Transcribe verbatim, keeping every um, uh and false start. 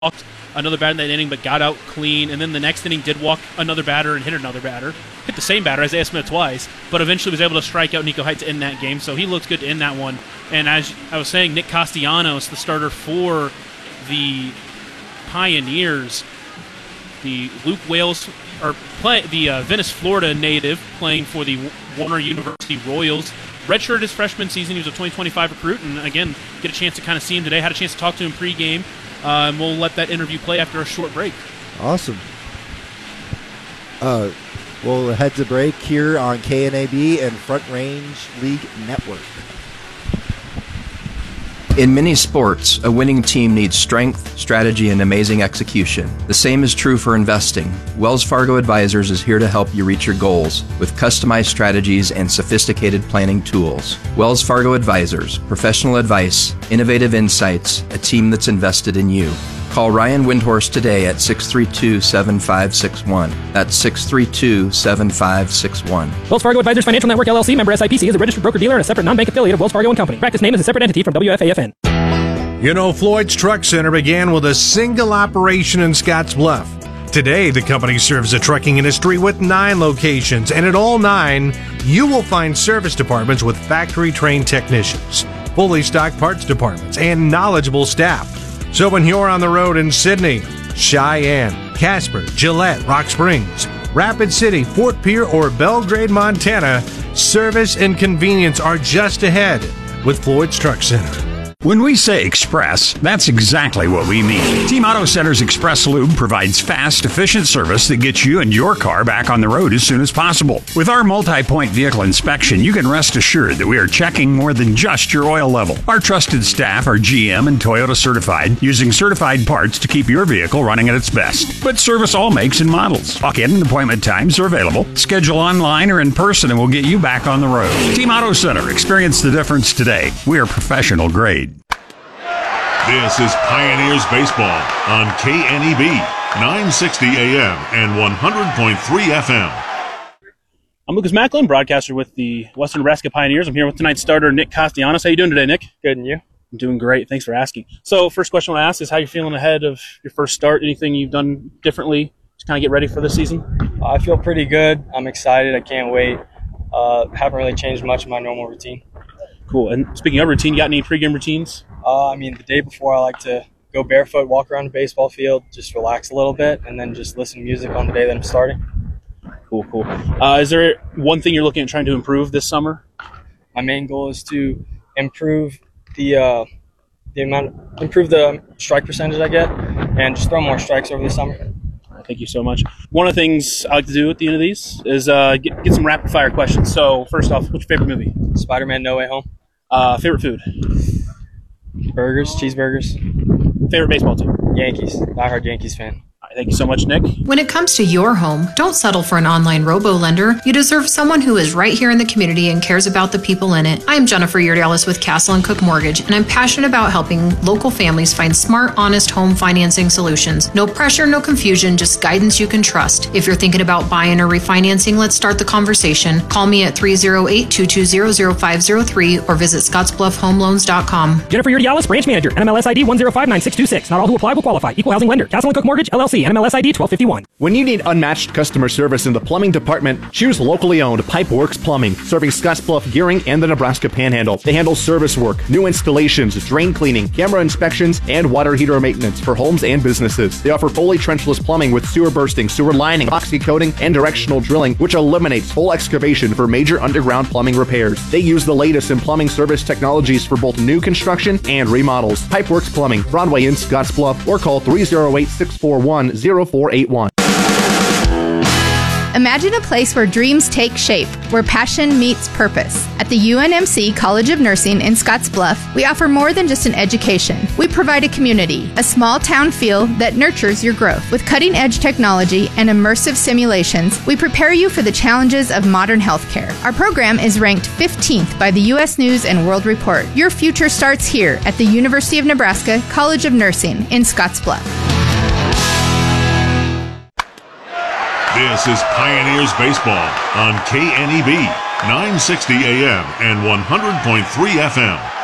walked another batter in that inning, but got out clean. And then the next inning did walk another batter and hit another batter. Hit the same batter, Isaiah Smith, twice, but eventually was able to strike out Nico Height to end that game. So he looks good to end that one. And as I was saying, Nick Castellanos, the starter for the Pioneers, the Luke Wales, or play, the uh, Venice, Florida native, playing for the Warner University Royals. Redshirted his freshman season. He was a twenty twenty-five recruit, and again, get a chance to kind of see him today. Had a chance to talk to him pregame, uh, and we'll let that interview play after a short break. Awesome. Uh, we'll head to break here on K N A B and Front Range League Network. In many sports, a winning team needs strength, strategy, and amazing execution. The same is true for investing. Wells Fargo Advisors is here to help you reach your goals with customized strategies and sophisticated planning tools. Wells Fargo Advisors, professional advice, innovative insights, a team that's invested in you. Call Ryan Windhorst today at six three two, seven five six one. That's six three two, seven five six one. Wells Fargo Advisors Financial Network, L L C, member S I P C, is a registered broker-dealer and a separate non-bank affiliate of Wells Fargo and Company. Practice name is a separate entity from W F A F N. You know, Floyd's Truck Center began with a single operation in Scotts Bluff. Today, the company serves the trucking industry with nine locations, and at all nine, you will find service departments with factory-trained technicians, fully stocked parts departments, and knowledgeable staff. So when you're on the road in Sydney, Cheyenne, Casper, Gillette, Rock Springs, Rapid City, Fort Pierre, or Belgrade, Montana, service and convenience are just ahead with Floyd's Truck Center. When we say express, that's exactly what we mean. Team Auto Center's Express Lube provides fast, efficient service that gets you and your car back on the road as soon as possible. With our multi-point vehicle inspection, you can rest assured that we are checking more than just your oil level. Our trusted staff are G M and Toyota certified, using certified parts to keep your vehicle running at its best. But service all makes and models. Walk-in and appointment times are available. Schedule online or in person and we'll get you back on the road. Team Auto Center. Experience the difference today. We are professional grade. This is Pioneers Baseball on K N E B, nine sixty A M and one hundred point three F M. I'm Lucas Macklin, broadcaster with the Western Nebraska Pioneers. I'm here with tonight's starter, Nick Castellanos. How you doing today, Nick? Good, and you? I'm doing great. Thanks for asking. So first question I want to ask is how you feeling ahead of your first start? Anything you've done differently to kind of get ready for this season? I feel pretty good. I'm excited. I can't wait. Uh, haven't really changed much of my normal routine. Cool. And speaking of routine, you got any pregame routines? Uh, I mean, the day before I like to go barefoot, walk around the baseball field, just relax a little bit, and then just listen to music on the day that I'm starting. Cool, cool. Uh, is there one thing you're looking at trying to improve this summer? My main goal is to improve the uh, the amount, improve the strike percentage I get, and just throw more strikes over the summer. All right, thank you so much. One of the things I like to do at the end of these is uh, get, get some rapid fire questions. So first off, what's your favorite movie? Spider-Man: No Way Home. Uh, favorite food? Burgers, cheeseburgers. Favorite baseball team? Yankees. Diehard Yankees fan. All right, thank you so much, Nick. When it comes to your home, don't settle for an online robo-lender. You deserve someone who is right here in the community and cares about the people in it. I am Jennifer Yurdalis with Castle and Cook Mortgage, and I'm passionate about helping local families find smart, honest home financing solutions. No pressure, no confusion, just guidance you can trust. If you're thinking about buying or refinancing, let's start the conversation. Call me at three oh eight, two two zero, zero five zero three or visit scotts bluff home loans dot com. Jennifer Yurdalis, branch manager, N M L S I D one zero five nine six two six. Not all who apply will qualify. Equal housing lender. Castle and Cook Mortgage, L L C, N M L S I D twelve fifty-one. When you need unmatched customer service in the plumbing department, choose locally owned Pipeworks Plumbing, serving Scottsbluff, Gearing, and the Nebraska Panhandle. They handle service work, new installations, drain cleaning, camera inspections, and water heater maintenance for homes and businesses. They offer fully trenchless plumbing with sewer bursting, sewer lining, epoxy coating, and directional drilling, which eliminates full excavation for major underground plumbing repairs. They use the latest in plumbing service technologies for both new construction and remodels. Pipeworks Plumbing, Broadway in Scottsbluff, or call three oh eight, six four one, oh four eight one. Imagine a place where dreams take shape, where passion meets purpose. At the U N M C College of Nursing in Scottsbluff, we offer more than just an education. We provide a community, a small town feel that nurtures your growth. With cutting-edge technology and immersive simulations, we prepare you for the challenges of modern healthcare. Our program is ranked fifteenth by the U S News and World Report. Your future starts here at the University of Nebraska College of Nursing in Scottsbluff. This is Pioneers Baseball on K N E B, nine sixty A M and one hundred point three F M.